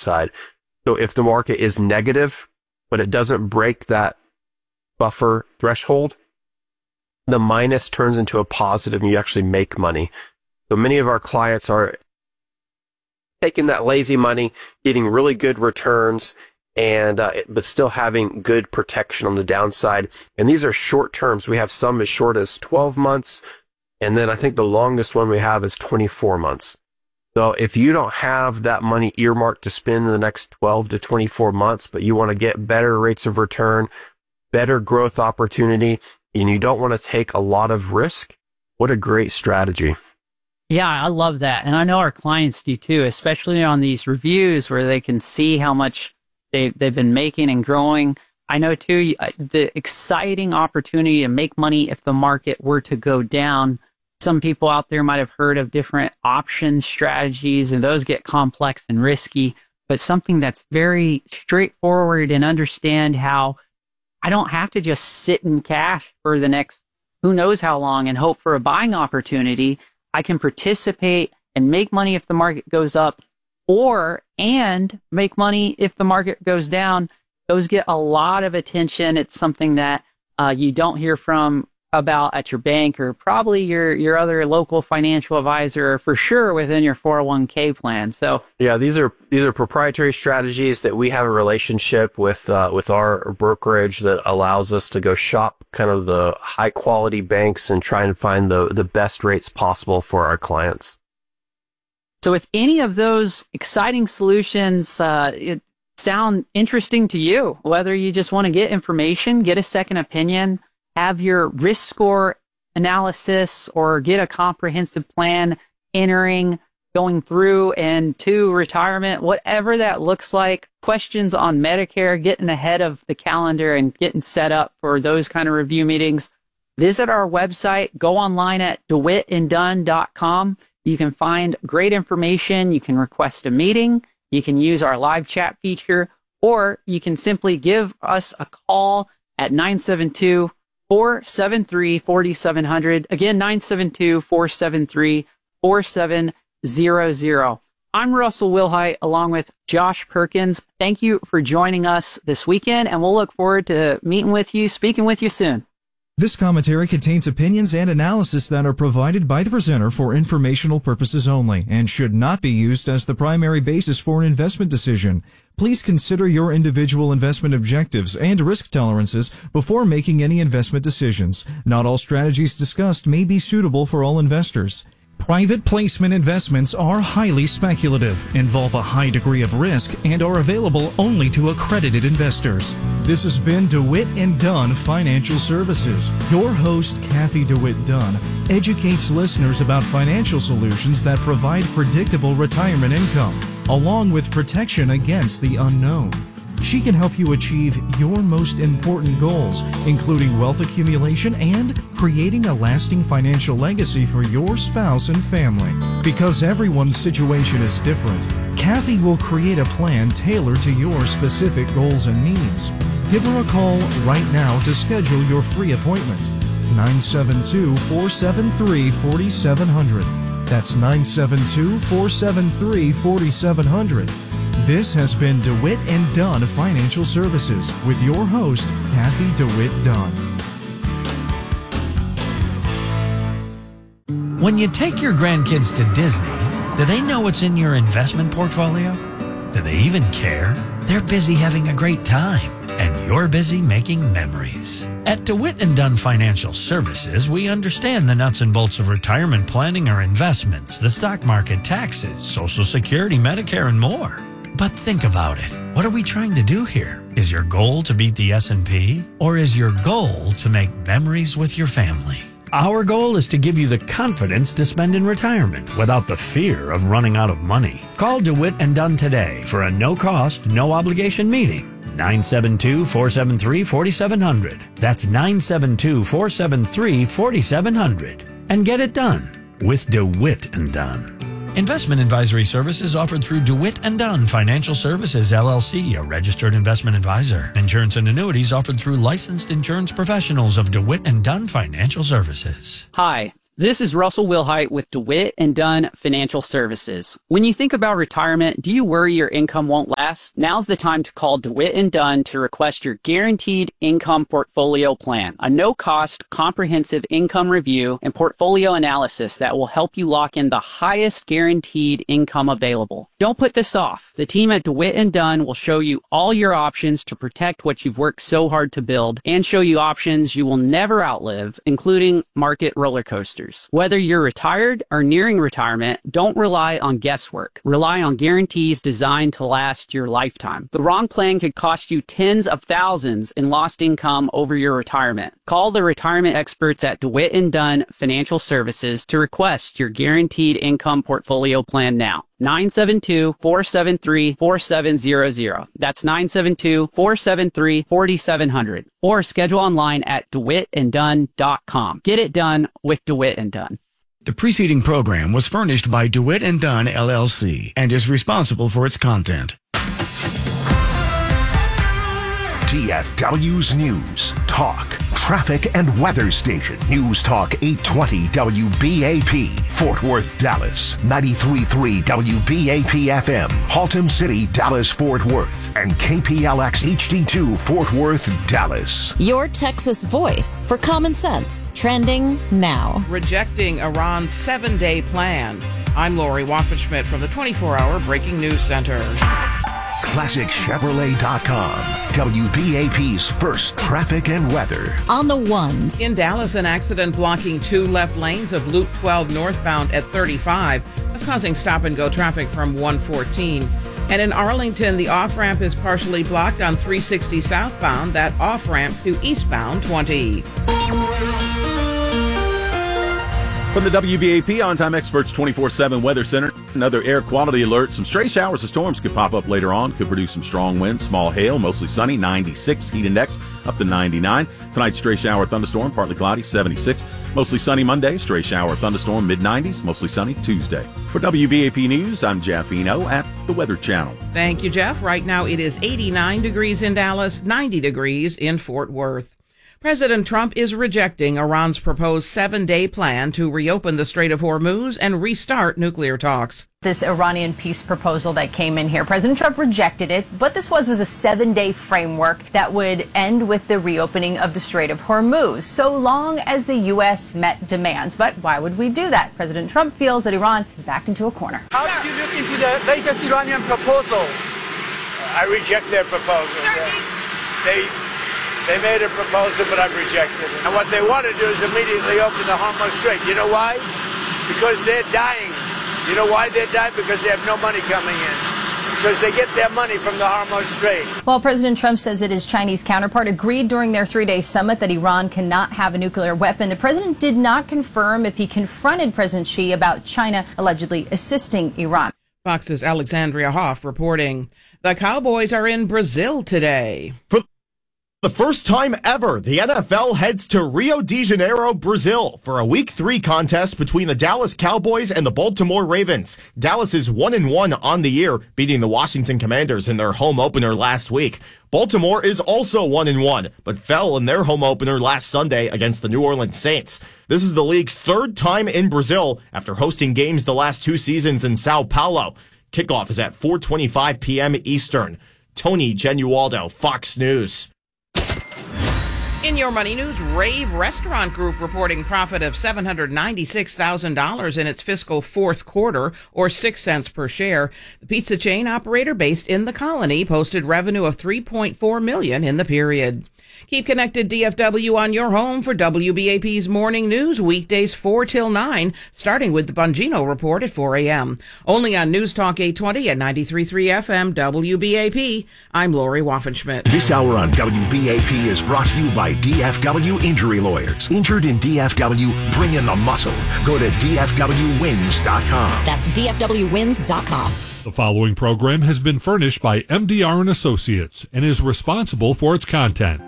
downside. So if the market is negative, but it doesn't break that buffer threshold, the minus turns into a positive and you actually make money. So many of our clients are taking that lazy money, getting really good returns, and but still having good protection on the downside. And these are short terms. We have some as short as 12 months, and then I think the longest one we have is 24 months. So if you don't have that money earmarked to spend in the next 12 to 24 months, but you want to get better rates of return, better growth opportunity, and you don't want to take a lot of risk, what a great strategy. Yeah, I love that. And I know our clients do too, especially on these reviews where they can see how much they've been making and growing. I know too, the exciting opportunity to make money if the market were to go down. Some people out there might have heard of different option strategies, and those get complex and risky, but something that's very straightforward and understand how I don't have to just sit in cash for the next who knows how long and hope for a buying opportunity. I can participate and make money if the market goes up, and make money if the market goes down. Those get a lot of attention. It's something that you don't hear about at your bank or probably your other local financial advisor, or for sure within your 401k plan. So yeah, these are proprietary strategies that we have a relationship with our brokerage that allows us to go shop kind of the high quality banks and try and find the best rates possible for our clients. So if any of those exciting solutions sound interesting to you, whether you just want to get information, get a second opinion, have your risk score analysis, or get a comprehensive plan entering, going through and to retirement, whatever that looks like, questions on Medicare, getting ahead of the calendar and getting set up for those kind of review meetings, visit our website, go online at DeWittandDunn.com. You can find great information. You can request a meeting. You can use our live chat feature, or you can simply give us a call at 972-473-4700. Again, 972-473-4700. I'm Russell Wilhite along with Josh Perkins. Thank you for joining us this weekend, and we'll look forward to meeting with you, speaking with you soon. This commentary contains opinions and analysis that are provided by the presenter for informational purposes only and should not be used as the primary basis for an investment decision. Please consider your individual investment objectives and risk tolerances before making any investment decisions. Not all strategies discussed may be suitable for all investors. Private placement investments are highly speculative, involve a high degree of risk, and are available only to accredited investors. This has been DeWitt and Dunn Financial Services. Your host, Kathy DeWitt Dunn, educates listeners about financial solutions that provide predictable retirement income, along with protection against the unknown. She can help you achieve your most important goals, including wealth accumulation and creating a lasting financial legacy for your spouse and family. Because everyone's situation is different, Kathy will create a plan tailored to your specific goals and needs. Give her a call right now to schedule your free appointment. 972-473-4700. That's 972-473-4700. This has been DeWitt and Dunn Financial Services with your host, Kathy DeWitt Dunn. When you take your grandkids to Disney, do they know what's in your investment portfolio? Do they even care? They're busy having a great time, and you're busy making memories. At DeWitt and Dunn Financial Services, we understand the nuts and bolts of retirement planning or investments, the stock market, taxes, Social Security, Medicare, and more. But think about it. What are we trying to do here? Is your goal to beat the S&P? Or is your goal to make memories with your family? Our goal is to give you the confidence to spend in retirement without the fear of running out of money. Call DeWitt and Dunn today for a no-cost, no-obligation meeting. 972-473-4700. That's 972-473-4700. And get it done with DeWitt and Dunn. Investment advisory services offered through DeWitt and Dunn Financial Services, LLC, a registered investment advisor. Insurance and annuities offered through licensed insurance professionals of DeWitt and Dunn Financial Services. Hi, this is Russell Wilhite with DeWitt and Dunn Financial Services. When you think about retirement, do you worry your income won't last last? Now's the time to call DeWitt & Dunn to request your Guaranteed Income Portfolio Plan, a no-cost, comprehensive income review and portfolio analysis that will help you lock in the highest guaranteed income available. Don't put this off. The team at DeWitt & Dunn will show you all your options to protect what you've worked so hard to build and show you options you will never outlive, including market roller coasters. Whether you're retired or nearing retirement, don't rely on guesswork. Rely on guarantees designed to last your lifetime. The wrong plan could cost you tens of thousands in lost income over your retirement. Call the retirement experts at DeWitt & Dunn Financial Services to request your Guaranteed Income Portfolio Plan now. 972-473-4700. That's 972-473-4700. Or schedule online at DeWittandDunn.com. Get it done with DeWitt & Dunn. The preceding program was furnished by DeWitt & Dunn, LLC, and is responsible for its content. DFW's News, Talk, Traffic and Weather Station. News Talk 820 WBAP, Fort Worth, Dallas. 93.3 WBAP FM, Haltom City, Dallas, Fort Worth. And KPLX HD2, Fort Worth, Dallas. Your Texas voice for common sense. Trending now. Rejecting Iran's 7-day plan. I'm Lori Waffenschmidt from the 24-hour Breaking News Center. ClassicChevrolet.com, WBAP's first traffic and weather. On the ones. In Dallas, an accident blocking 2 left lanes of Loop 12 northbound at 35. That's causing stop-and-go traffic from 114. And in Arlington, the off-ramp is partially blocked on 360 southbound, that off-ramp to eastbound 20. From the WBAP On-Time Experts 24/7 Weather Center, another air quality alert. Some stray showers or storms could pop up later on. Could produce some strong winds, small hail, mostly sunny, 96. Heat index up to 99. Tonight, stray shower, thunderstorm, partly cloudy, 76. Mostly sunny Monday, stray shower, thunderstorm, mid-90s. Mostly sunny Tuesday. For WBAP News, I'm Jeff Eno at the Weather Channel. Thank you, Jeff. Right now, it is 89 degrees in Dallas, 90 degrees in Fort Worth. President Trump is rejecting Iran's proposed 7-day plan to reopen the Strait of Hormuz and restart nuclear talks. This Iranian peace proposal that came in here, President Trump rejected it. What this was a 7-day framework that would end with the reopening of the Strait of Hormuz, so long as the U.S. met demands. But why would we do that? President Trump feels that Iran is backed into a corner. How did you look into the latest Iranian proposal? I reject their proposal. They made a proposal, but I've rejected it. And what they want to do is immediately open the Hormuz Strait. You know why? Because they're dying. You know why they're dying? Because they have no money coming in. Because they get their money from the Hormuz Strait. While President Trump says that his Chinese counterpart agreed during their 3-day summit that Iran cannot have a nuclear weapon, the president did not confirm if he confronted President Xi about China allegedly assisting Iran. Fox's Alexandria Hoff reporting. The Cowboys are in Brazil today. For the first time ever, the NFL heads to Rio de Janeiro, Brazil for a Week 3 contest between the Dallas Cowboys and the Baltimore Ravens. Dallas is 1-1 on the year, beating the Washington Commanders in their home opener last week. Baltimore is also 1-1, but fell in their home opener last Sunday against the New Orleans Saints. This is the league's 3rd time in Brazil after hosting games the last 2 seasons in Sao Paulo. Kickoff is at 4:25 p.m. Eastern. Tony Genualdo, Fox News. In your money news, Rave Restaurant Group reporting profit of $796,000 in its fiscal 4th quarter, or 6 cents per share. The pizza chain operator based in the Colony posted revenue of $3.4 million in the period. Keep connected, DFW, on your home for WBAP's morning news, weekdays 4 till 9, starting with the Bongino Report at 4 a.m. Only on News Talk 820 at 93.3 FM WBAP. I'm Lori Waffenschmidt. This hour on WBAP is brought to you by DFW Injury Lawyers. Injured in DFW, bring in the muscle. Go to DFWWins.com. That's DFWWins.com. The following program has been furnished by MDR & Associates and is responsible for its content.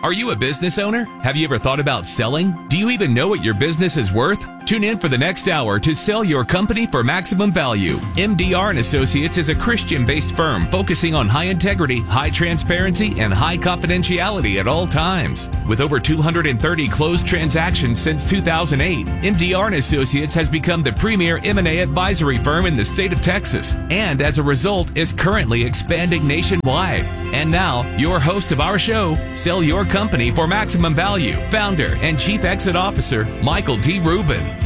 Are you a business owner? Have you ever thought about selling? Do you even know what your business is worth? Tune in for the next hour to sell your company for maximum value. MDR & Associates is a Christian-based firm focusing on high integrity, high transparency, and high confidentiality at all times. With over 230 closed transactions since 2008, MDR & Associates has become the premier M&A advisory firm in the state of Texas, and as a result is currently expanding nationwide. And now, your host of our show, Sell Your Company for Maximum Value, founder and Chief Exit Officer, Michael D. Rubin.